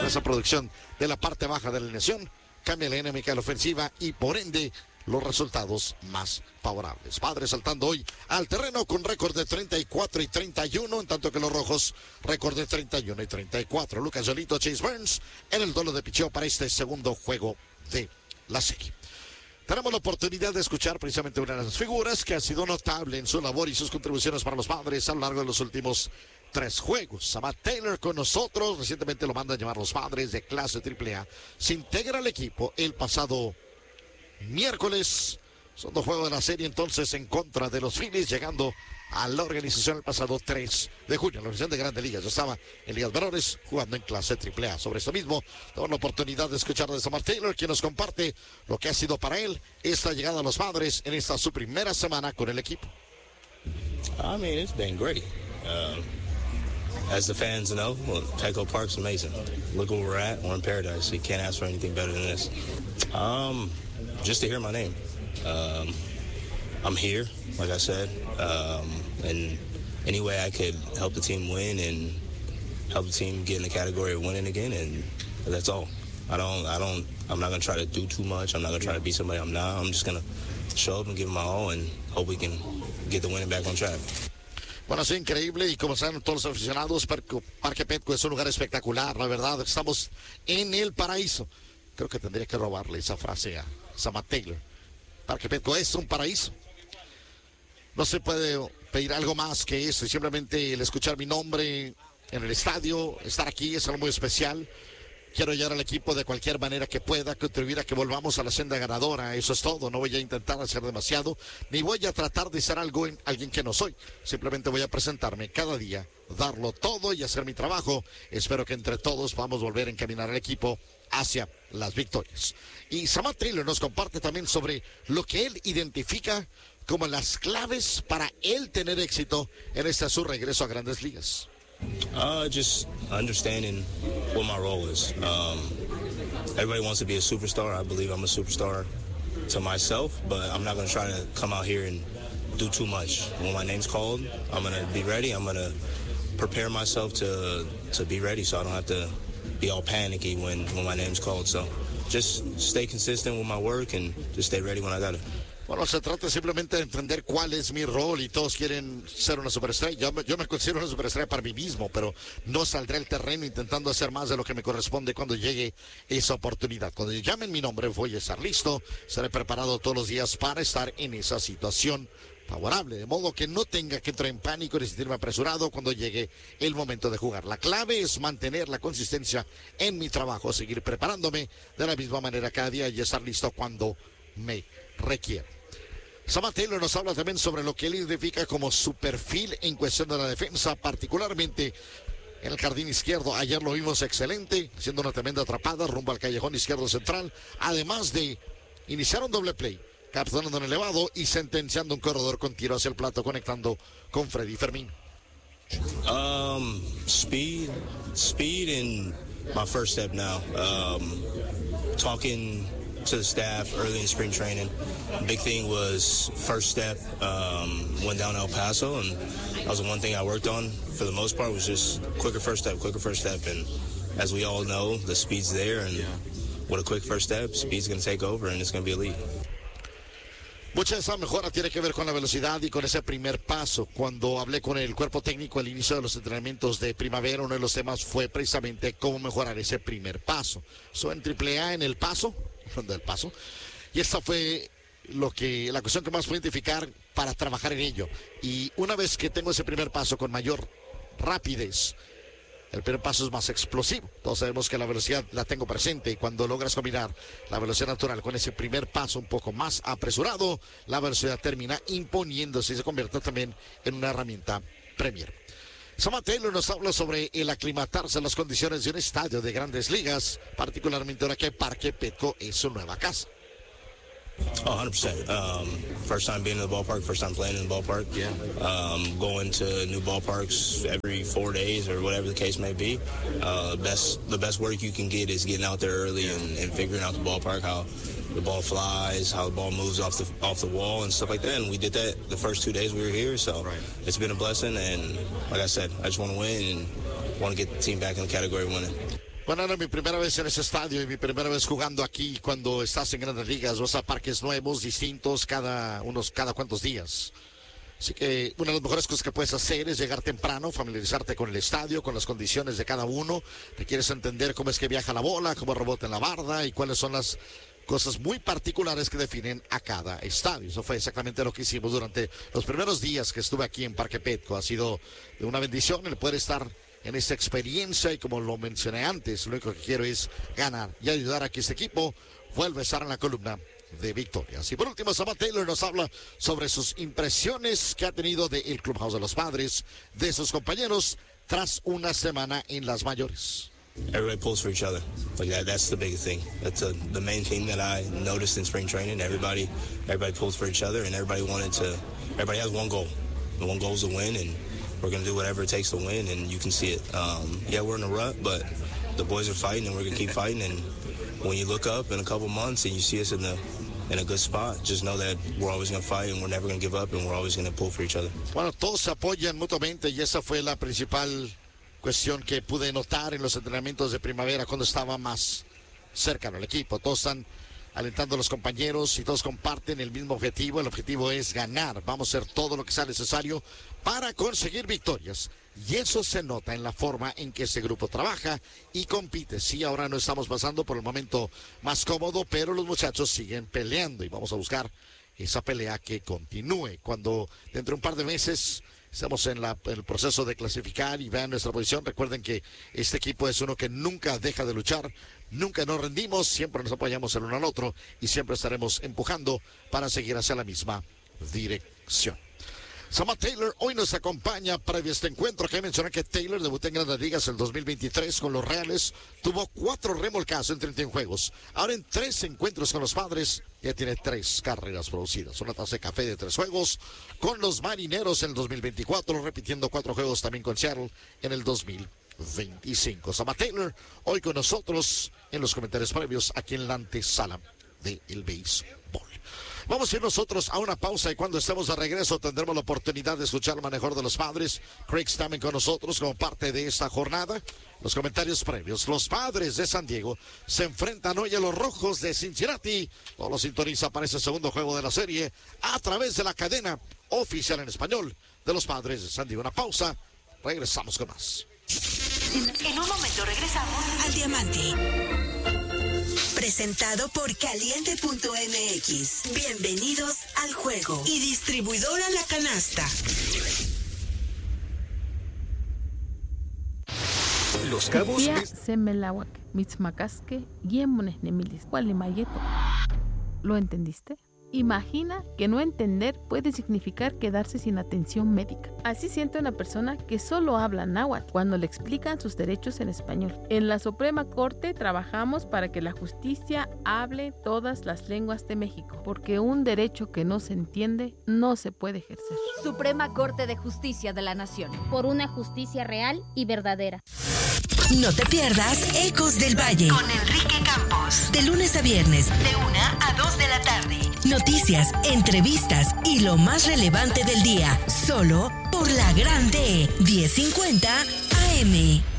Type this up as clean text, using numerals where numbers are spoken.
esa producción de la parte baja de la alineación, cambia la dinámica de la ofensiva y por ende los resultados más favorables. Padres saltando hoy al terreno con récord de 34-31, en tanto que los rojos récord de 31-34. Lucas Yolito, Chase Burns en el duelo de picheo para este segundo juego de la serie. Tenemos la oportunidad de escuchar precisamente una de las figuras que ha sido notable en su labor y sus contribuciones para los Padres a lo largo de los últimos 3 juegos. Samad Taylor con nosotros, recientemente lo mandan a llamar los Padres de clase AAA. Se integra al equipo el pasado miércoles, son 2 juegos de la serie entonces en contra de los Phillies, llegando a la organización el pasado 3 de junio, la organización de Grandes Ligas. Yo estaba en Ligas Menores jugando en clase AAA. Sobre esto mismo, tengo la oportunidad de escuchar de Samad Taylor, quien nos comparte lo que ha sido para él esta llegada a los Padres en esta su primera semana con el equipo. I mean, it's been great. As the fans know, well, Petco Park's amazing. Look where we're at. We're in paradise. You can't ask for anything better than this. Just to hear my name. I'm here, like I said, and any way I could help the team win and help the team get in the category of winning again, and that's all. I'm not going to try to do too much. I'm not going to try to be somebody I'm not. I'm just going to show up and give my all and hope we can get the winning back on track. Bueno, sí, increíble, y como saben todos los aficionados, Parque Petco es un lugar espectacular, la verdad, estamos en el paraíso. Creo que tendría que robarle esa frase a Samad Taylor. Parque Petco es un paraíso. No se puede pedir algo más que eso, y simplemente el escuchar mi nombre en el estadio, estar aquí es algo muy especial. Quiero ayudar al equipo de cualquier manera que pueda, contribuir a que volvamos a la senda ganadora. Eso es todo. No voy a intentar hacer demasiado, ni voy a tratar de ser alguien que no soy. Simplemente voy a presentarme cada día, darlo todo y hacer mi trabajo. Espero que entre todos podamos volver a encaminar al equipo hacia las victorias. Y Samad Taylor nos comparte también sobre lo que él identifica como las claves para él tener éxito en este su regreso a Grandes Ligas. Just understanding what my role is. Everybody wants to be a superstar. I believe I'm a superstar to myself, but I'm not going to try to come out here and do too much. When my name's called, I'm going to be ready. I'm going to prepare myself to be ready so I don't have to be all panicky when my name's called. So just stay consistent with my work and just stay ready when I got it. Bueno, se trata simplemente de entender cuál es mi rol, y todos quieren ser una superestrella. Yo me considero una superestrella para mí mismo, pero no saldré al terreno intentando hacer más de lo que me corresponde cuando llegue esa oportunidad. Cuando llamen mi nombre voy a estar listo, estaré preparado todos los días para estar en esa situación favorable, de modo que no tenga que entrar en pánico ni sentirme apresurado cuando llegue el momento de jugar. La clave es mantener la consistencia en mi trabajo, seguir preparándome de la misma manera cada día y estar listo cuando me requiera. Samad Taylor nos habla también sobre lo que él identifica como su perfil en cuestión de la defensa, particularmente en el jardín izquierdo. Ayer lo vimos excelente, haciendo una tremenda atrapada rumbo al callejón izquierdo central, además de iniciar un doble play, capturando en elevado y sentenciando un corredor con tiro hacia el plato, conectando con Freddy Fermín. Speed and my first step now. Talking to the staff early in spring training. Big thing was first step. Went down to El Paso, and that was the one thing I worked on for the most part, was just quicker first step. And as we all know, the speed's there, and with a quick first step, speed's going to take over, and it's going to be elite. Mucha de esa mejora tiene que ver con la velocidad y con ese primer paso. Cuando hablé con el cuerpo técnico al inicio de los entrenamientos de primavera, uno de los temas fue precisamente cómo mejorar ese primer paso. En AAA, en el paso, del paso, y esta fue la cuestión que más puedo identificar para trabajar en ello. Y una vez que tengo ese primer paso con mayor rapidez, el primer paso es más explosivo. Todos sabemos que la velocidad la tengo presente, y cuando logras combinar la velocidad natural con ese primer paso un poco más apresurado, la velocidad termina imponiéndose y se convierte también en una herramienta premier. Samad Taylor nos habla sobre el aclimatarse a las condiciones de un estadio de Grandes Ligas, particularmente ahora que Parque Petco es su nueva casa. Oh, 100%. First time being in the ballpark, first time playing in the ballpark. Yeah. Going to new ballparks every 4 days or whatever the case may be. The best work you can get is getting out there early and figuring out the ballpark, how the ball flies, how the ball moves off the wall and stuff like that. And we did that the first 2 days we were here, so It's been a blessing. And like I said, I just want to win and want to get the team back in the category of winning. Bueno, era mi primera vez en ese estadio y mi primera vez jugando aquí. Cuando estás en grandes ligas, vas a parques nuevos, distintos, cada cuantos días. Así que una de las mejores cosas que puedes hacer es llegar temprano, familiarizarte con el estadio, con las condiciones de cada uno. Te quieres entender cómo es que viaja la bola, cómo rebota en la barda y cuáles son las cosas muy particulares que definen a cada estadio. Eso fue exactamente lo que hicimos durante los primeros días que estuve aquí en Parque Petco. Ha sido de una bendición el poder estar en esta experiencia y como lo mencioné antes, lo único que quiero es ganar y ayudar a que este equipo vuelva a estar en la columna de victorias. Y por último, Samad Taylor nos habla sobre sus impresiones que ha tenido del Clubhouse de los Padres, de sus compañeros, tras una semana en las mayores. Everybody pulls for each other. Like that's the biggest thing. That's the main thing that I noticed in spring training. Everybody pulls for each other, and everybody has one goal. The one goal is to win, and we're going to do whatever it takes to win, and you can see it. Yeah, we're in a rut, but the boys are fighting, and we're going to keep fighting. And when you look up in a couple months and you see us in a good spot, just know that we're always going to fight, and we're never going to give up, and we're always going to pull for each other. Bueno, todos se apoyan mutuamente y esa fue la principal cuestión que pude notar en los entrenamientos de primavera cuando estaba más cercano al equipo. Todos están alentando a los compañeros y todos comparten el mismo objetivo. El objetivo es ganar. Vamos a hacer todo lo que sea necesario para conseguir victorias. Y eso se nota en la forma en que ese grupo trabaja y compite. Sí, ahora no estamos pasando por el momento más cómodo, pero los muchachos siguen peleando y vamos a buscar esa pelea que continúe. Cuando dentro de un par de meses estamos en el proceso de clasificar y vean nuestra posición, recuerden que este equipo es uno que nunca deja de luchar, nunca nos rendimos, siempre nos apoyamos el uno al otro y siempre estaremos empujando para seguir hacia la misma dirección. Samad Taylor hoy nos acompaña previo a este encuentro. Que mencioné que Taylor debutó en Grandes Ligas el 2023 con los Reales. Tuvo 4 remolcados en 31 juegos. Ahora en 3 encuentros con los Padres ya tiene 3 carreras producidas. Una taza de café de 3 juegos con los Marineros en el 2024, repitiendo 4 juegos también con Seattle en el 2025. Samad Taylor hoy con nosotros en los comentarios previos aquí en la antesala del béisbol. Vamos a ir nosotros a una pausa y cuando estemos de regreso tendremos la oportunidad de escuchar lo mejor de los Padres. Craig está también con nosotros como parte de esta jornada. Los comentarios previos. Los Padres de San Diego se enfrentan hoy a los Rojos de Cincinnati. Todo lo sintoniza para ese segundo juego de la serie a través de la cadena oficial en español de los Padres de San Diego. Una pausa. Regresamos con más. En un momento regresamos al Diamante. Presentado por Caliente.mx. Bienvenidos al juego. Y distribuidora La Canasta. Los Cabos. ¿Lo entendiste? Imagina que no entender puede significar quedarse sin atención médica. Así siente una persona que solo habla náhuatl cuando le explican sus derechos en español. En la Suprema Corte trabajamos para que la justicia hable todas las lenguas de México, porque un derecho que no se entiende no se puede ejercer. Suprema Corte de Justicia de la Nación. Por una justicia real y verdadera. No te pierdas Ecos del Valle con Enrique Campos. De lunes a viernes, de 1 a 2 de la tarde. Noticias, entrevistas y lo más relevante del día. Solo por La Grande 1050 AM.